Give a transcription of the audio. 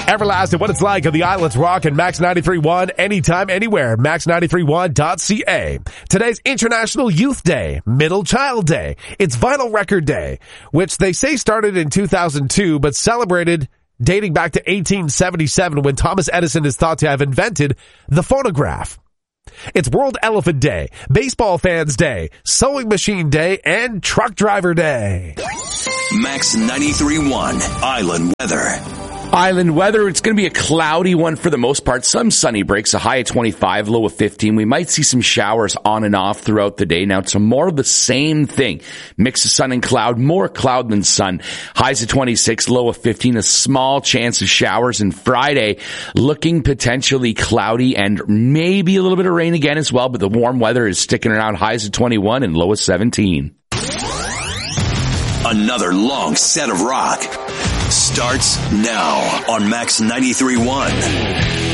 Everlasting, what it's like on the Islands Rock and Max 93.1, anytime, anywhere, max931.ca. Today's International Youth Day, Middle Child Day. It's Vinyl Record Day, which they say started in 2002, but celebrated dating back to 1877 when Thomas Edison is thought to have invented the phonograph. It's World Elephant Day, Baseball Fans Day, Sewing Machine Day, and Truck Driver Day. Max 93.1, Island Weather. Island weather, it's going to be a cloudy one for the most part. Some sunny breaks, a high of 25, low of 15. We might see some showers on and off throughout the day. Now, tomorrow, the same thing. Mix of sun and cloud, more cloud than sun. Highs of 26, low of 15, a small chance of showers. And Friday, looking potentially cloudy and maybe a little bit of rain again as well, but the warm weather is sticking around. Highs of 21 and low of 17. Another long set of rock starts now on Max 93.1.